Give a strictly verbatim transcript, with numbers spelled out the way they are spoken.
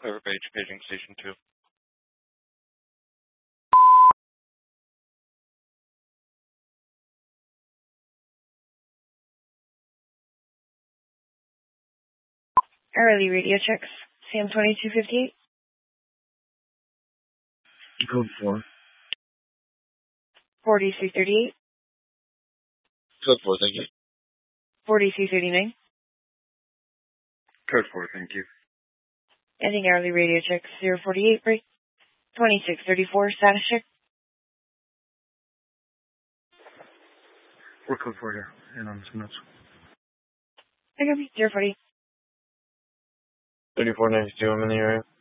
Clear page, paging station two. Early radio checks. Sam twenty-two fifty-eight. Code four. forty-three thirty-eight. Code four, thank you. forty-three thirty-nine. Code four, thank you. Ending early radio checks. zero forty-eight break. twenty-six thirty-four status check. We're code four here. And on some notes. I copy. zero forty. thirty-four ninety-two, I'm in the area.